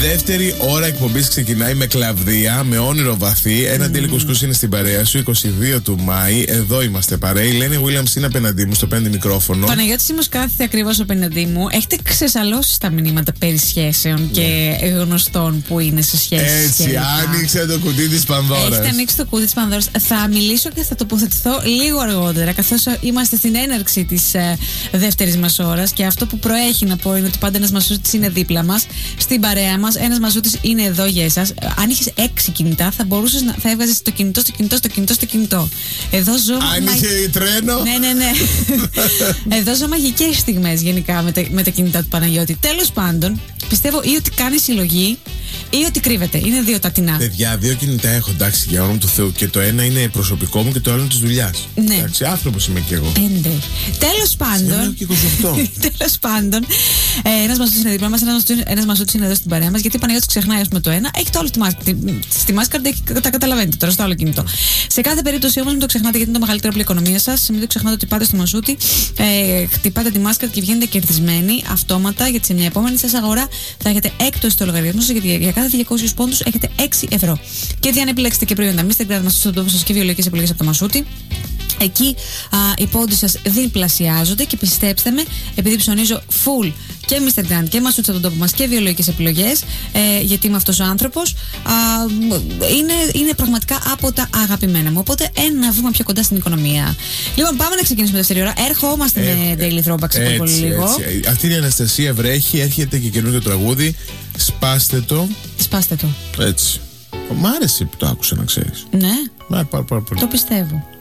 Δεύτερη ώρα εκπομπής ξεκινάει με κλαβδία, με όνειρο βαθύ. Ένα τέλικο σκούς είναι στην παρέα σου, 22 του Μάη. Εδώ είμαστε παρέα. Η Λένη Williams είναι απέναντί μου στο 5 μικρόφωνο. Παναγιώτης Σίμος κάθεται ακριβώς απέναντί μου. Έχετε ξεσαλώσει τα μηνύματα περί σχέσεων και γνωστών που είναι σε σχέσεις. Έτσι, άνοιξε το κουτί της Πανδώρας. Έχετε ανοίξει το κουτί της Πανδώρας. Θα μιλήσω και θα τοποθετηθώ λίγο αργότερα, καθώς είμαστε στην έναρξη της δεύτερης μας ώρας. Και αυτό που προέχει να πω είναι ότι πάντα ένας μασούτης είναι δίπλα μας, στην παρέα μας. Ένας μασούτης είναι εδώ για εσάς. Αν είχες 6 κινητά, θα έβγαζες το κινητό. Εδώ ζω. Αν είχε τρένο. Ναι. Εδώ ζω μαγικές στιγμές γενικά με τα κινητά του Παναγιώτη. Τέλος πάντων, πιστεύω ή ότι κάνει συλλογή ή ότι κρύβεται. Είναι δύο τα τεινά. Παιδιά, 2 κινητά έχω, εντάξει, για όνομα του Θεού. Και το ένα είναι προσωπικό μου και το άλλο είναι της δουλειάς. Ναι. Εντάξει, άνθρωπος είμαι κι εγώ. 5. Τέλος πάντων. Και 28. Τέλος πάντων, ένας μασούτης είναι δίπλα μας, ένας μασούτης είναι εδώ στην παρέα μας. Γιατί ο Παναγιώτης ξεχνάει, το ένα, έχει το άλλο στη μάσκα, τα καταλαβαίνετε τώρα στο άλλο κινητό. Σε κάθε περίπτωση όμως, μην το ξεχνάτε, γιατί είναι το μεγαλύτερο όπλο οικονομίας σας. Μην το ξεχνάτε ότι πάτε στο μασούτη, χτυπάτε τη μάσκα και βγαίνετε κερδισμένοι αυτόματα, γιατί σε μια επόμενη σας αγορά θα έχετε έκπτωση στο λογαριασμό σας, γιατί για κάθε 200 πόντους έχετε 6 ευρώ. Και αν επιλέξετε και προϊόντα Mr. Grand στον τόπο σας και βιολογικές επιλογές από το μασούτη, εκεί οι πόντοι σας διπλασιάζονται. Και πιστέψτε με, επειδή ψωνίζω full και Mr. Grand και μασούτς από τον τόπο μας και βιολογικές επιλογές, γιατί είμαι αυτός ο άνθρωπος, είναι πραγματικά από τα αγαπημένα μου. Οπότε ένα βήμα πιο κοντά στην οικονομία. Λοιπόν, πάμε να ξεκινήσουμε δεύτερη ώρα. Ερχόμαστε με Daily Throwback σε πολύ λίγο. Αυτή είναι η Αναστασία, βρέχει, έρχεται και καινούργιο τραγούδι. Σπάστε το. Σπάστε το. Έτσι. Μ' άρεσε που το άκουσα, να ξέρεις. Ναι. Πάρα πολύ. Το πιστεύω.